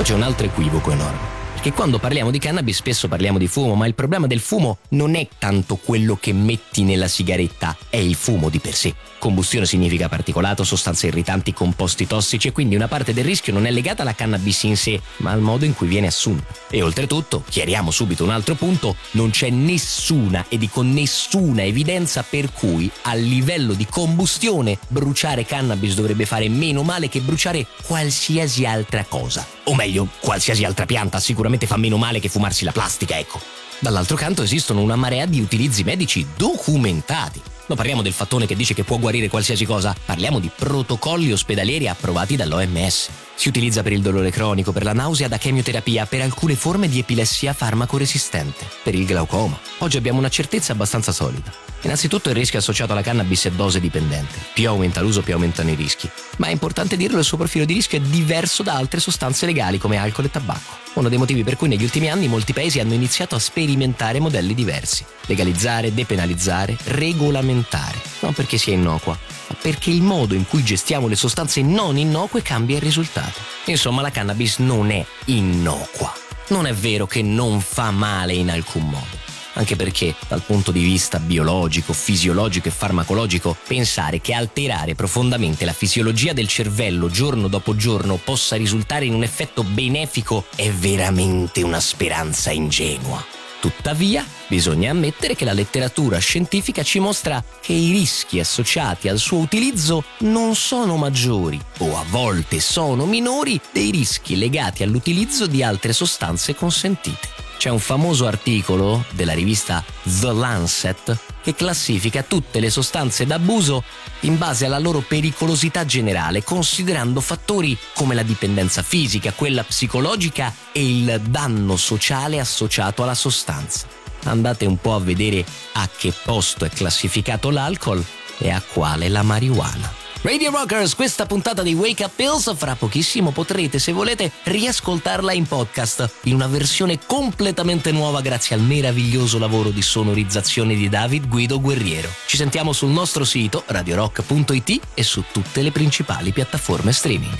Poi c'è un altro equivoco enorme. Perché quando parliamo di cannabis spesso parliamo di fumo, ma il problema del fumo non è tanto quello che metti nella sigaretta, è il fumo di per sé. Combustione significa particolato, sostanze irritanti, composti tossici, e quindi una parte del rischio non è legata alla cannabis in sé, ma al modo in cui viene assunta. E oltretutto, chiariamo subito un altro punto, non c'è nessuna, e dico nessuna, evidenza per cui a livello di combustione bruciare cannabis dovrebbe fare meno male che bruciare qualsiasi altra cosa. O meglio, qualsiasi altra pianta sicuramente fa meno male che fumarsi la plastica, ecco. Dall'altro canto esistono una marea di utilizzi medici documentati. Non parliamo del fattone che dice che può guarire qualsiasi cosa, parliamo di protocolli ospedalieri approvati dall'OMS. Si utilizza per il dolore cronico, per la nausea da chemioterapia, per alcune forme di epilessia farmaco-resistente, per il glaucoma. Oggi abbiamo una certezza abbastanza solida. Innanzitutto il rischio associato alla cannabis è dose dipendente. Più aumenta l'uso, più aumentano i rischi. Ma è importante dirlo, il suo profilo di rischio è diverso da altre sostanze legali come alcol e tabacco. Uno dei motivi per cui negli ultimi anni molti paesi hanno iniziato a sperimentare modelli diversi. Legalizzare, depenalizzare, regolamentare. Non perché sia innocua, ma perché il modo in cui gestiamo le sostanze non innocue cambia il risultato. Insomma, la cannabis non è innocua. Non è vero che non fa male in alcun modo. Anche perché, dal punto di vista biologico, fisiologico e farmacologico, pensare che alterare profondamente la fisiologia del cervello giorno dopo giorno possa risultare in un effetto benefico è veramente una speranza ingenua. Tuttavia, bisogna ammettere che la letteratura scientifica ci mostra che i rischi associati al suo utilizzo non sono maggiori, o a volte sono minori, dei rischi legati all'utilizzo di altre sostanze consentite. C'è un famoso articolo della rivista The Lancet che classifica tutte le sostanze d'abuso in base alla loro pericolosità generale, considerando fattori come la dipendenza fisica, quella psicologica e il danno sociale associato alla sostanza. Andate un po' a vedere a che posto è classificato l'alcol e a quale la marijuana. Radio Rockers, questa puntata di Wake Up Pills fra pochissimo potrete, se volete, riascoltarla in podcast, in una versione completamente nuova grazie al meraviglioso lavoro di sonorizzazione di David Guido Guerriero. Ci sentiamo sul nostro sito radiorock.it e su tutte le principali piattaforme streaming.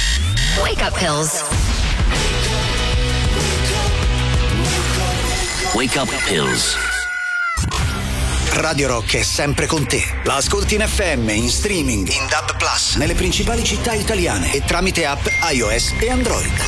Wake Up Pills. Wake Up Pills. Radio Rock è sempre con te. La ascolti in FM, in streaming, in DAB+, nelle principali città italiane e tramite app iOS e Android.